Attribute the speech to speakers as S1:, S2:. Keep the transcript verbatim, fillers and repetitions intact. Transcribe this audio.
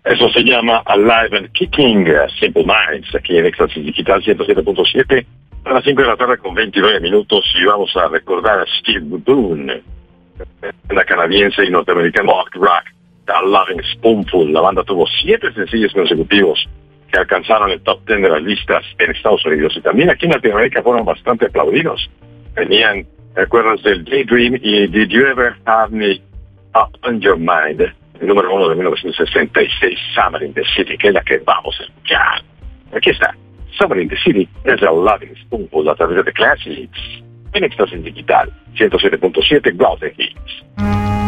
S1: Eso se llama Alive and Kicking, Simple Minds, aquí en Éxtasis Digital ciento siete punto siete, a las cinco de la tarde con veintinueve minutos, y vamos a recordar a Steve Boone, la canadiense y norteamericana rock rock, A Loving Spoonful. La banda tuvo siete sencillos consecutivos que alcanzaron el top ten de las listas en Estados Unidos, y también aquí en Latinoamérica fueron bastante aplaudidos. Tenían, ¿te acuerdas del Daydream y Did You Ever Have Me Up on Your Mind? El número uno de mil novecientos sesenta y seis, Summer in the City, que es la que vamos a escuchar. Aquí está, Summer in the City, es A Loving Spoonful a través de The Classics, en Éxtasis Digital ciento siete punto siete, Golden Hits.